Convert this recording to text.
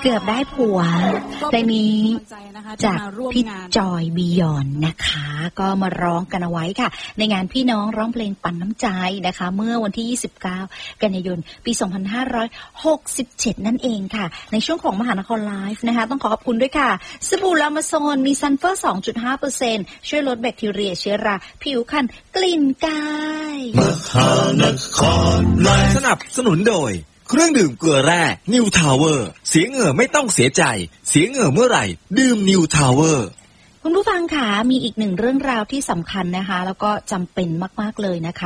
เกือบได้ผัวเพลงนี้จากพี่จอยบียอนนะคะก็มาร้องกันเอาไว้ค่ะในงานพี่น้องร้องเพลงปั่นน้ำใจนะคะเมื่อวันที่29กันยายนปี2567นั่นเองค่ะในช่วงของมหานครไลฟ์นะคะต้องขอบคุณด้วยค่ะสบู่ลามาโซนมีซัลเฟอร์ 2.5% ช่วยลดแบคทีเรียเชื้อราผิวคันกลิ่นกายมหานครไลฟ์สนับสนุนโดยเครื่องดื่มเกลือแร่นิวทาวเวอร์เสียเหงื่อไม่ต้องเสียใจเสียเหงื่อเมื่อไหร่ดื่มนิวทาวเวอร์คุณผู้ฟังค่ะมีอีกหนึ่งเรื่องราวที่สำคัญนะคะแล้วก็จำเป็นมากๆเลยนะคะ